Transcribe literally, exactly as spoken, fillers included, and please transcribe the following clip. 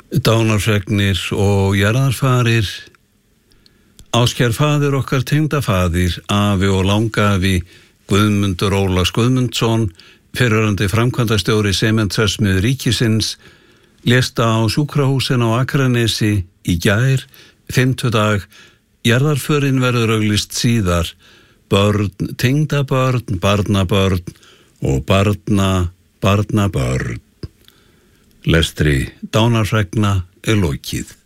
Dánarfregnir og jarðarfarir. Áskær faðir okkar tengdafaðir, afi og langafi Guðmundur Ólafs Guðmundsson, fyrrverandi framkvæmdastjóri Sementsverksmiðju ríkisins, lést á sjúkrahúsin á Akranesi í gær, fimmtudag. Jarðarförin verður auglýst síðar. Börn, tengdabörn, barnabörn og barna, barnabörn. Lestri dánarfregna er lokið.